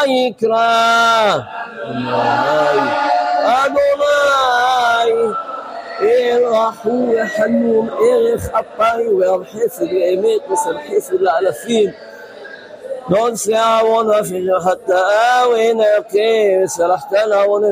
ויקרא אדוני רחום וחנון, ערך אפיים ורב חסד ואמת וסר חסד לאלפים, לא נשא עוון ואף חטאה ונקה וסלחת לעוון